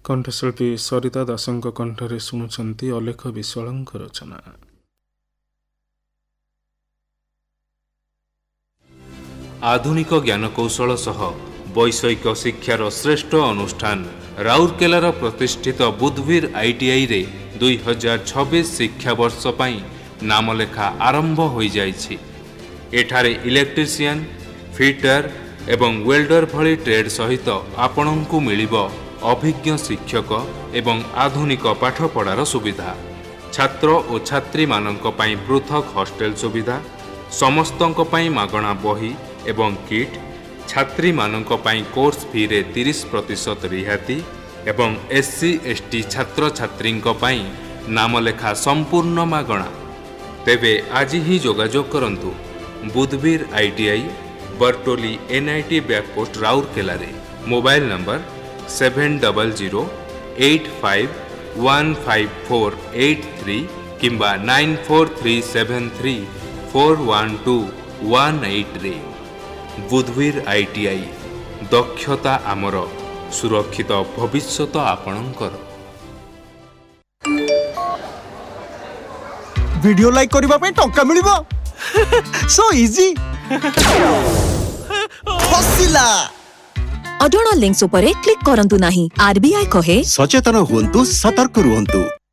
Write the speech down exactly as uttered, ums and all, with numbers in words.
कंठशिल्पी सरिता दासଙ୍କ कंठरे शुणुचंती अलेख विश्वालଙ୍କ रचना। आधुनिक ज्ञानकौशल सह वैषयिक शिक्षार श्रेष्ठ अनुष्ठान राउरकेलार प्रतिष्ठित बुधवीर आईटीआई रे दुई हजार छब्बीस शिक्षा वर्ष पई नामलेखा आरंभ हो जाइछि। एठारे इलेक्ट्रीशियन, फिटर एवं वेल्डर भली ट्रेड सहित आपणଙ୍କୁ मिलिबो अभिज्ञ शिक्षक एवं आधुनिक पाठपढ़ार सुविधा। छात्र और छात्री मानक पई पृथक हॉस्टेल सुविधा, समस्तंक पई मागणा बही एवं किट, छात्री मानक पई कोर्स फी रे तीस प्रतिशत रिहाती एवं एससी एसटी छात्र छात्रींक पई नामलेखा संपूर्ण मागणा। तेबे आज ही जोगाजोग करंतु बुधवीर आईटीआई बरटोली एनआईटी बैकपोस्ट राउरकेला रे। Mobile number seven double zero eight five one five four eight three किंबा nine four three seven three four one two one eight रे। बुधवीर आईटीआई दक्षता आमर सुरक्षित भविष्यत आपणकर। वीडियो लाइक करबा पे टंका मिलिबो सो इजी फसिला। अजोना लिंक्स उपरे क्लिक करंतु नाही। आरबीआई कहे सचेतन हुंतु, सतर्क रुहंतु।